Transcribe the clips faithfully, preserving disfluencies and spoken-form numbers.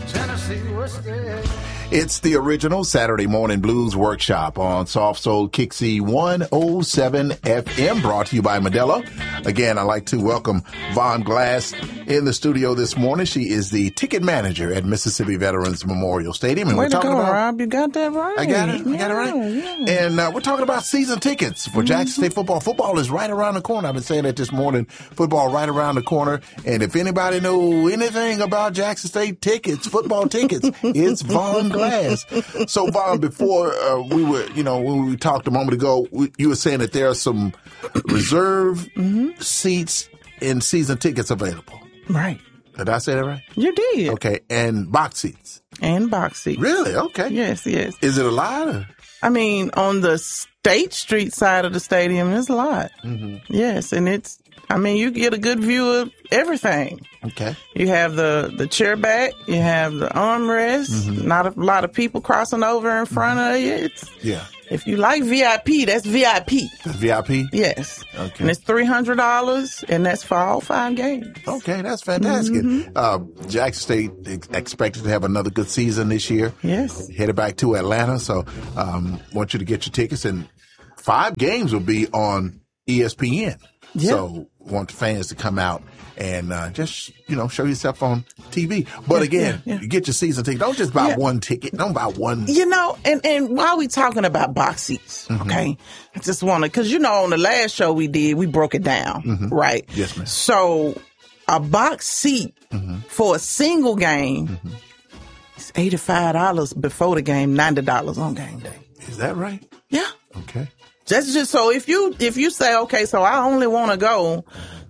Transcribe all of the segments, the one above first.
Tennessee whiskey. It's the original Saturday Morning Blues Workshop on Soft Soul Kixie one oh seven F M, brought to you by Modelo. Again, I'd like to welcome Vaughn Glass in the studio this morning. She is the ticket manager at Mississippi Veterans Memorial Stadium. And Way we're to talking go, about, Rob. You got that right. I got it. I yeah, got it right. Yeah. And uh, we're talking about season tickets for Jackson State football. Football is right around the corner. I've been saying that this morning. Football right around the corner. And if anybody know anything about Jackson State tickets, football tickets, it's Vaughn Glass. So, Vaughn, before uh, we were, you know, when we talked a moment ago, we, you were saying that there are some reserve mm-hmm. seats and season tickets available. Right. Did I say that right? You did. Okay. And box seats. And box seats. Really? Okay. Yes, yes. Is it a lot? Or? I mean, on the State Street side of the stadium, there's a lot. Mm-hmm. Yes, and it's, I mean, you get a good view of everything. Okay. You have the, the chair back, you have the armrest, mm-hmm. not a lot of people crossing over in front mm-hmm. of you. It's, yeah. If you like V I P, that's V I P. That's V I P? Yes. Okay. And it's three hundred dollars, and that's for all five games. Okay, that's fantastic. Mm-hmm. Uh, Jackson State ex- expected to have another good season this year. Yes. Headed back to Atlanta, so um, want you to get your tickets. And five games will be on E S P N. Yeah. So want the fans to come out and uh, just, you know, show yourself on T V. But yeah, again, yeah, yeah. you get your season ticket. Don't just buy yeah. one ticket. Don't buy one. You know, and, and while we talking about box seats, mm-hmm. okay, I just want to, because, you know, on the last show we did, we broke it down, mm-hmm. right? Yes, ma'am. So a box seat mm-hmm. for a single game mm-hmm. is eighty-five dollars before the game, ninety dollars on game day. Is that right? Yeah. Okay. That's just so if you if you say, okay, so I only want to go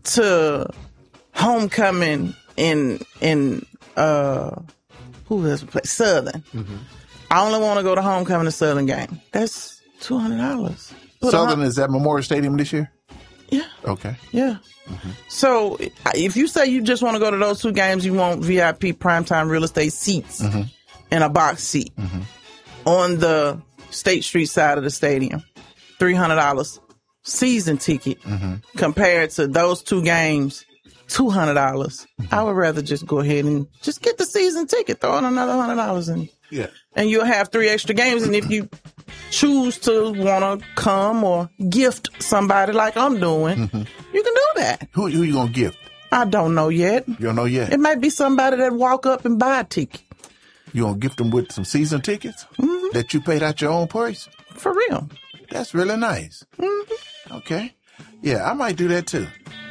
to homecoming in in uh who has played Southern. Mm-hmm. I only want to go to homecoming to Southern game. That's two hundred dollars. Southern is at Memorial Stadium this year? Yeah. Okay. Yeah. Mm-hmm. So if you say you just want to go to those two games, you want V I P primetime real estate seats mm-hmm. and a box seat mm-hmm. on the State Street side of the stadium. three hundred dollars season ticket mm-hmm. compared to those two games, two hundred dollars. Mm-hmm. I would rather just go ahead and just get the season ticket, throw in another one hundred dollars in. Yeah. And you'll have three extra games. And if you choose to want to come or gift somebody like I'm doing, mm-hmm. you can do that. Who, who you going to gift? I don't know yet. You don't know yet? It might be somebody that walk up and buy a ticket. You going to gift them with some season tickets mm-hmm. that you paid out your own purse? For real. That's really nice. Mm-hmm. Okay. Yeah, I might do that too.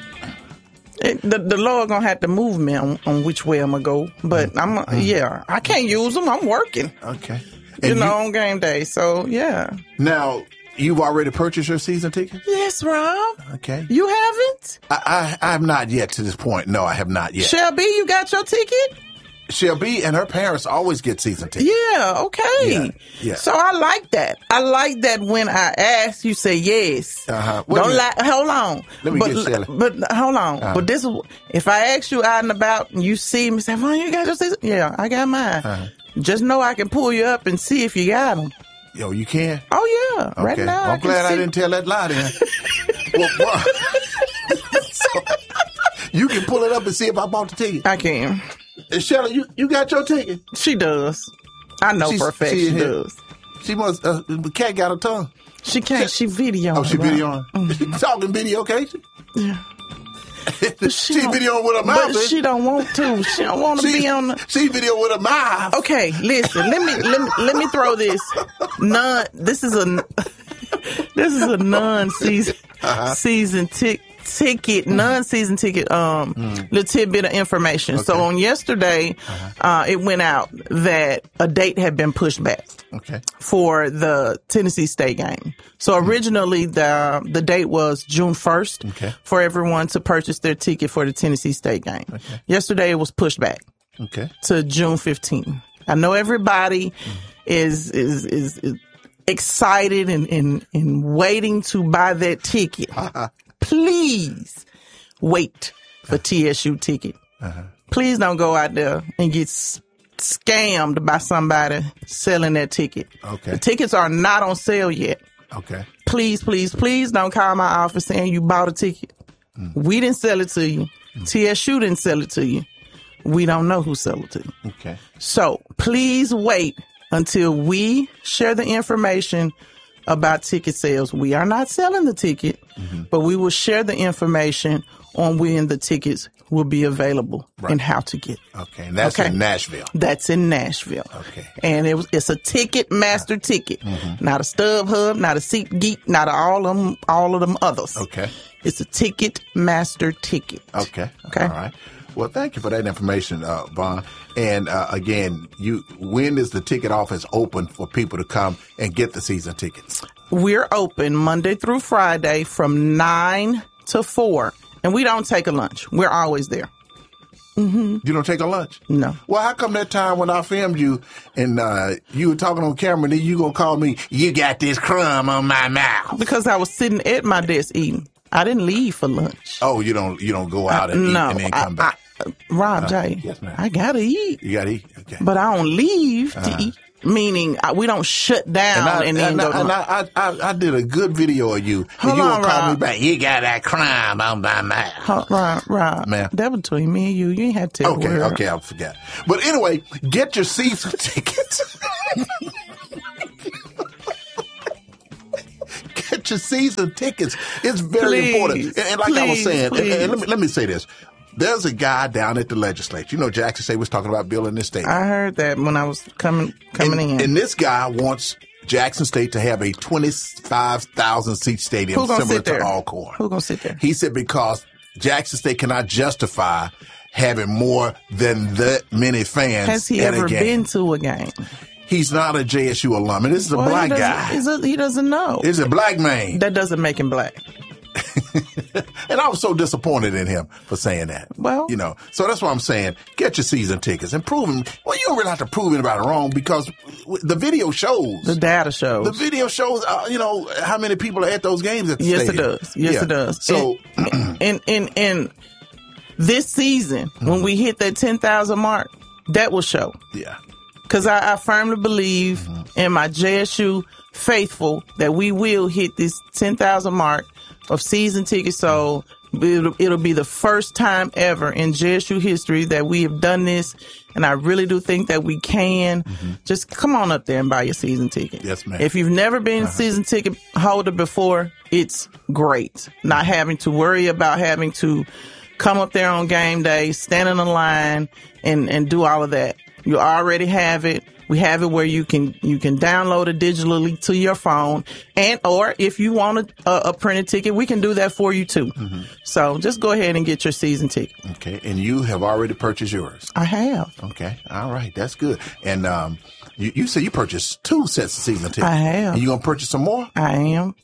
It, the, the Lord gonna have to move me on, on which way I'm gonna go. But mm-hmm. I'm, yeah, I can't use them. I'm working. Okay. And you know, you, on game day. So, yeah. Now, you've already purchased your season ticket? Yes, Rob. Okay. You haven't? I, I, I have not yet to this point. No, I have not yet. Shelby, you got your ticket? Shelby and her parents always get season tickets. Yeah, okay. Yeah, yeah. So I like that. I like that when I ask, you say yes. Uh-huh. Don't lie. Hold on. Let me but, get Shelly. But hold on. Uh-huh. But this is, if I ask you out and about and you see me, say, oh, you got your season? Yeah, I got mine. Uh-huh. Just know I can pull you up and see if you got them. Yo, you can? Oh, yeah. Okay. Right now. Well, I'm I glad see. I didn't tell that lie then. well, well, so, you can pull it up and see if I bought the ticket. I can. And Shelly, you, you got your ticket? She does. I know She's, for a fact she, she does. She must, uh, the cat got her tongue. She can't. She, she videoing. Oh, she right? videoing? Mm-hmm. She talking video, can't she? Yeah. she she videoing with her mouth. But she don't want to. She don't want to be on the. She video with her mouth. Okay, listen. Let me let me let me throw this. Non. This is a. This is a non-season uh-huh. season tick. ticket, non-season ticket, um, mm. little tidbit of information. Okay. So on yesterday, uh-huh. uh, it went out that a date had been pushed back okay. for the Tennessee State game. So originally the the date was June first okay. for everyone to purchase their ticket for the Tennessee State game. Okay. Yesterday it was pushed back okay. to June fifteenth. I know everybody mm. is, is, is, is excited and, and, and waiting to buy that ticket. Please wait for T S U ticket. Uh-huh. Please don't go out there and get s- scammed by somebody selling that ticket. Okay. The tickets are not on sale yet. Okay. Please, please, please don't call my office saying you bought a ticket. Mm. We didn't sell it to you. Mm. T S U didn't sell it to you. we don't know who sell it to. Okay. So please wait until we share the information about ticket sales. We are not selling the ticket, mm-hmm. but we will share the information on when the tickets will be available right. and how to get. Okay, and that's okay. in Nashville. That's in Nashville. Okay. And it was it's a ticket master uh, ticket, mm-hmm. not a StubHub, not a SeatGeek, not a all of them, all of them others. Okay. It's a ticket master ticket. Okay. Okay. All right. Well, thank you for that information, uh, Vaughn. And uh, again, you when is the ticket office open for people to come and get the season tickets? We're open Monday through Friday from nine to four, and we don't take a lunch. We're always there. Mm-hmm. You don't take a lunch? No. Well, how come that time when I filmed you and uh, you were talking on camera, then you gonna call me, you got this crumb on my mouth? Because I was sitting at my desk eating. I didn't leave for lunch. Oh, you don't you don't go out and uh, eat no, and then come I, back? I, Rob uh, J, yes, ma'am. I gotta eat. You gotta eat? Okay. But I don't leave to uh-huh. eat. Meaning, I, we don't shut down and, I, and then and go. I, and I, I, I did a good video of you. Hold and you on, gonna call Rob. me back. You got that crime on my mouth. Hold, Rob, Rob, ma'am. That between me and you. You ain't had to. Okay, worry. okay, I forgot. But anyway, get your season tickets. Get your season tickets. It's very please, important. And, and like please, I was saying, and, and let me let me say this. There's a guy down at the legislature. You know, Jackson State was talking about building this stadium. I heard that when I was coming coming and, in. And this guy wants Jackson State to have a twenty-five thousand seat stadium Who gonna similar sit there? to Alcorn. Who gonna sit there? He said because Jackson State cannot justify having more than that many fans. Has he at ever a game. been to a game? He's not a J S U alum. And this is a well, black he guy. He's a, he doesn't know. He's a black man. That doesn't make him black. And I was so disappointed in him for saying that. Well, you know, so that's why I'm saying get your season tickets and prove them. Well, you don't really have to prove anybody wrong because the video shows. The data shows. The video shows, uh, you know, how many people are at those games at the yes, stadium. it does. Yes, yeah. it does. So, in in in this season, mm-hmm. when we hit that ten thousand mark, that will show. Yeah. Because I, I firmly believe mm-hmm. in my J S U faithful that we will hit this ten thousand mark of season tickets sold. It'll, it'll be the first time ever in J S U history that we have done this. And I really do think that we can. Mm-hmm. Just come on up there and buy your season ticket. Yes, ma'am. If you've never been uh-huh. a season ticket holder before, it's great. Not having to worry about having to come up there on game day, stand in a line, and, and do all of that. You already have it. We have it where you can you can download it digitally to your phone, and or if you want a, a, a printed ticket, we can do that for you too. Mm-hmm. So just go ahead and get your season ticket. Okay, and you have already purchased yours. I have. Okay, all right, that's good. And um, you, you said you purchased two sets of season tickets. I have. And you gonna purchase some more? I am.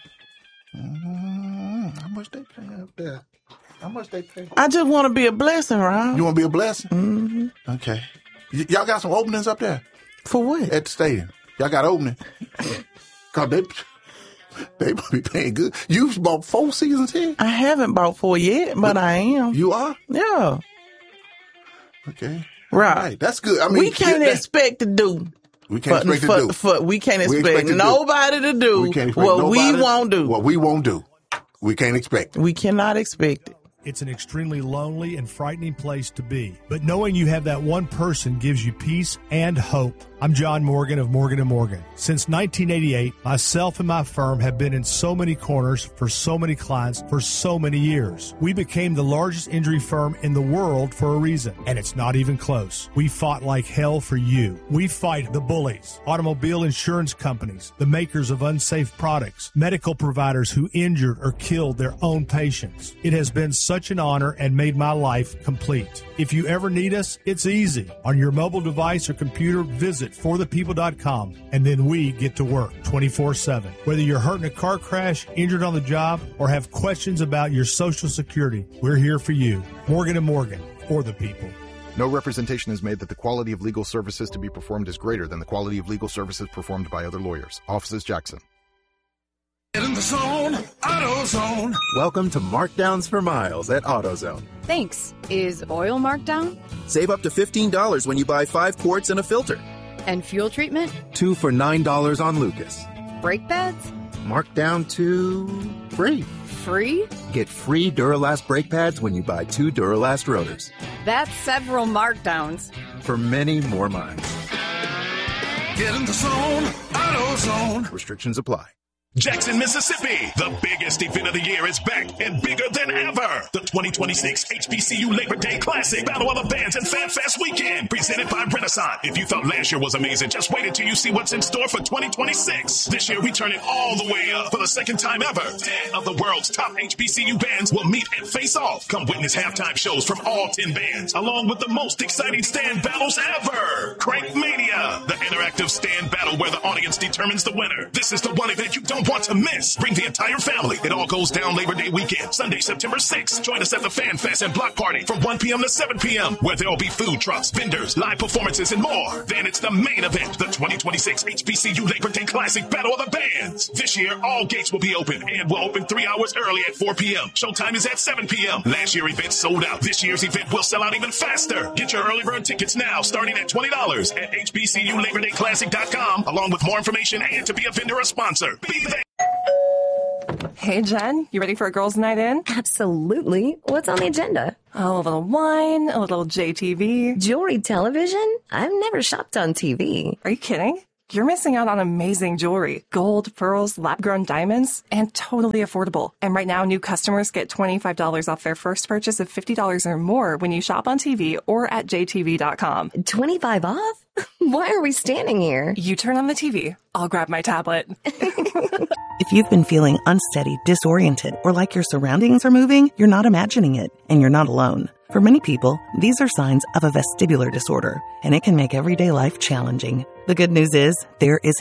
Mm, how much they pay up there? How much they pay? I just want to be a blessing, Rob. You want to be a blessing? Mm-hmm. Okay. Y- y'all got some openings up there? For what? At the stadium. Y'all got opening? Cause they they be paying good. You bought four seasons here? I haven't bought four yet, but, but I am. You are? Yeah. Okay. Right. Right. That's good. I mean, we can't that, expect to do. We can't for, expect for, to do. For, we can't expect, we expect to nobody do. to do we can't expect what nobody, we won't do. What we won't do. We can't expect it. We cannot expect it. It's an extremely lonely and frightening place to be. But knowing you have that one person gives you peace and hope. I'm John Morgan of Morgan and Morgan. Since nineteen eighty-eight, myself and my firm have been in so many corners for so many clients for so many years. We became the largest injury firm in the world for a reason, and it's not even close. We fought like hell for you. We fight the bullies, automobile insurance companies, the makers of unsafe products, medical providers who injured or killed their own patients. It has been such an honor and made my life complete. If you ever need us, it's easy. On your mobile device or computer, visit for the people dot com, and then we get to work twenty-four seven. Whether you're hurt in a car crash, injured on the job, or have questions about your Social Security, we're here for you. Morgan and Morgan, for the people. No representation is made that the quality of legal services to be performed is greater than the quality of legal services performed by other lawyers. Offices Jackson. Get in the zone, AutoZone. Welcome to Markdowns for Miles at AutoZone. Thanks. Is oil marked down? Save up to fifteen dollars when you buy five quarts and a filter. And fuel treatment? Two for nine dollars on Lucas. Brake pads? Marked down to free. Free? Get free Duralast brake pads when you buy two Duralast rotors. That's several markdowns. For many more miles. Get in the zone, AutoZone. Restrictions apply. Jackson, Mississippi. The biggest event of the year is back and bigger than ever. The twenty twenty-six H B C U Labor Day Classic Battle of the Bands and Fan Fest Weekend, presented by Renaissance. If you thought last year was amazing, just wait until you see what's in store for twenty twenty-six. This year, we turn it all the way up for the second time ever. ten of the world's top H B C U bands will meet and face off. Come witness halftime shows from all ten bands, along with the most exciting stand battles ever. Crank Mania, the interactive stand battle where the audience determines the winner. This is the one event you don't want to miss. Bring the entire family. It all goes down Labor Day weekend, Sunday, September sixth. Join us at the Fan Fest and Block Party from one p.m. to seven p.m., where there will be food trucks, vendors, live performances, and more. Then it's the main event, the twenty twenty-six H B C U Labor Day Classic Battle of the Bands. This year, all gates will be open and will open three hours early at four p.m. Showtime is at seven p.m. Last year's event sold out. This year's event will sell out even faster. Get your early bird tickets now, starting at twenty dollars at H B C U Labor Day Classic dot com, along with more information and to be a vendor or sponsor. Be there. Hey, Jen, you ready for a girls' night in? Absolutely. What's on the agenda? Oh, a little wine, a little J T V. Jewelry television? I've never shopped on T V. Are you kidding? You're missing out on amazing jewelry. Gold, pearls, lab-grown diamonds, and totally affordable. And right now, new customers get twenty-five dollars off their first purchase of fifty dollars or more when you shop on T V or at J T V dot com. twenty-five off? Why are we standing here? You turn on the T V. I'll grab my tablet. If you've been feeling unsteady, disoriented, or like your surroundings are moving, you're not imagining it, and you're not alone. For many people, these are signs of a vestibular disorder, and it can make everyday life challenging. The good news is there is